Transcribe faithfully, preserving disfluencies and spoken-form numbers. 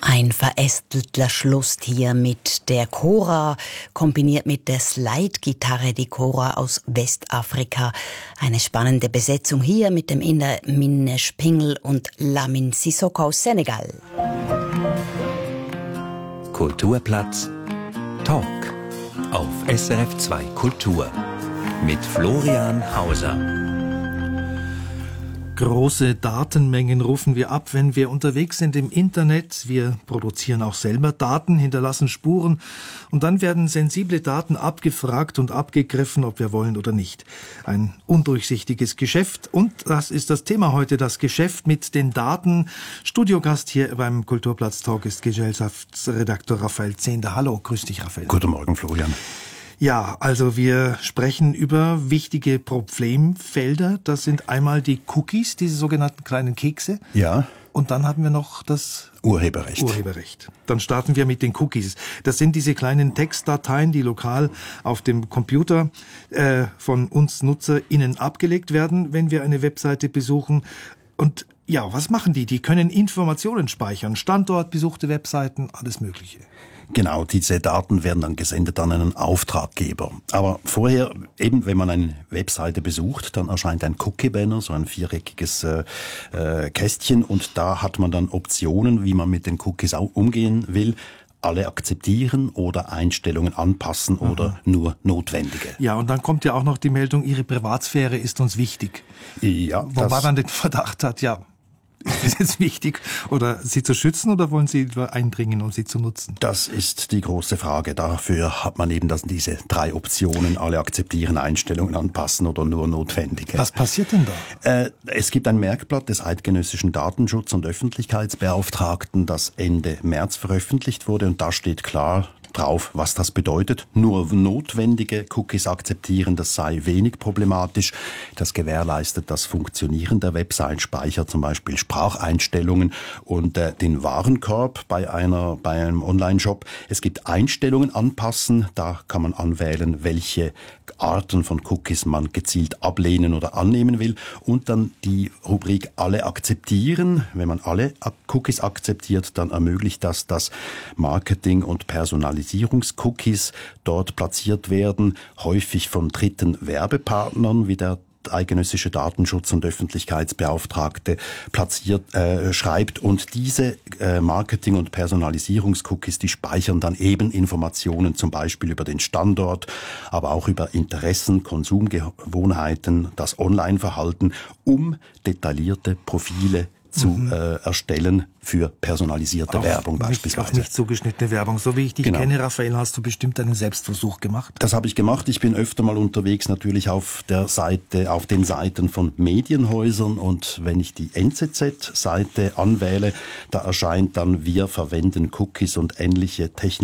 Ein verästelter Schluss hier mit der Kora, kombiniert mit der Slide-Gitarre, die Kora aus Westafrika. Eine spannende Besetzung hier mit dem Inder Minne Spingel und Lamin Sissoko aus Senegal. Kulturplatz Talk auf S R F zwei Kultur mit Florian Hauser. Große Datenmengen rufen wir ab, wenn wir unterwegs sind im Internet. Wir produzieren auch selber Daten, hinterlassen Spuren und dann werden sensible Daten abgefragt und abgegriffen, ob wir wollen oder nicht. Ein undurchsichtiges Geschäft und das ist das Thema heute, das Geschäft mit den Daten. Studiogast hier beim Kulturplatz Talk ist Gesellschaftsredakteur Raphael Zehnder. Hallo, grüß dich Raphael. Guten Morgen Florian. Ja, also wir sprechen über wichtige Problemfelder. Das sind einmal die Cookies, diese sogenannten kleinen Kekse. Ja. Und dann haben wir noch das Urheberrecht. Urheberrecht. Dann starten wir mit den Cookies. Das sind diese kleinen Textdateien, die lokal auf dem Computer äh, von uns NutzerInnen abgelegt werden, wenn wir eine Webseite besuchen. Und ja, was machen die? Die können Informationen speichern. Standort, besuchte Webseiten, alles Mögliche. Genau, diese Daten werden dann gesendet an einen Auftraggeber. Aber vorher, eben wenn man eine Webseite besucht, dann erscheint ein Cookie-Banner, so ein viereckiges äh, äh, Kästchen, und da hat man dann Optionen, wie man mit den Cookies auch umgehen will. Alle akzeptieren oder Einstellungen anpassen mhm. oder nur notwendige. Ja, und dann kommt ja auch noch die Meldung, Ihre Privatsphäre ist uns wichtig. Ja, wo man dann den Verdacht hat, ja, ist es wichtig, oder sie zu schützen, oder wollen Sie eindringen, um sie zu nutzen? Das ist die große Frage. Dafür hat man eben das, diese drei Optionen, alle akzeptieren, Einstellungen anpassen oder nur notwendige. Was passiert denn da? Äh, es gibt ein Merkblatt des eidgenössischen Datenschutz- und Öffentlichkeitsbeauftragten, das Ende März veröffentlicht wurde, und da steht klar drauf, was das bedeutet. Nur notwendige Cookies akzeptieren, das sei wenig problematisch. Das gewährleistet das Funktionieren der Website, speichert zum Beispiel Spracheinstellungen und äh, den Warenkorb bei einer bei einem Online-Shop. Es gibt Einstellungen anpassen, da kann man anwählen, welche Arten von Cookies man gezielt ablehnen oder annehmen will, und dann die Rubrik alle akzeptieren. Wenn man alle Cookies akzeptiert, dann ermöglicht das, dass Marketing- und Personalisierungs-Cookies dort platziert werden, häufig von dritten Werbepartnern, wie der eidgenössische Datenschutz- und Öffentlichkeitsbeauftragte platziert, äh, schreibt, und diese äh, Marketing- und Personalisierungs-Cookies, die speichern dann eben Informationen zum Beispiel über den Standort, aber auch über Interessen, Konsumgewohnheiten, das Online-Verhalten, um detaillierte Profile zu mhm. äh, erstellen für personalisierte auch Werbung nicht, beispielsweise. Auch nicht zugeschnittene Werbung. So wie ich dich genau. kenne, Raphael, hast du bestimmt einen Selbstversuch gemacht. Das habe ich gemacht. Ich bin öfter mal unterwegs, natürlich auf der Seite, auf den Seiten von Medienhäusern, und wenn ich die N Z Z-Seite anwähle, da erscheint dann: wir verwenden Cookies und ähnliche Technologien